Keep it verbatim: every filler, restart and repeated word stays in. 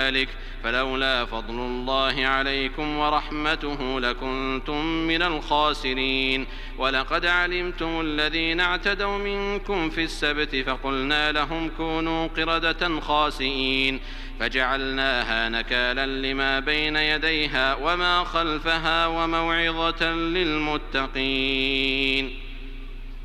ذلك فلولا فضل الله عليكم ورحمته لكنتم من الخاسرين. ولقد علمتم الذين اعتدوا منكم في السبت فقلنا لهم كونوا قردة خاسئين فجعلناها نكالا لما بين يديها وما خلفها وموعظة للمتقين.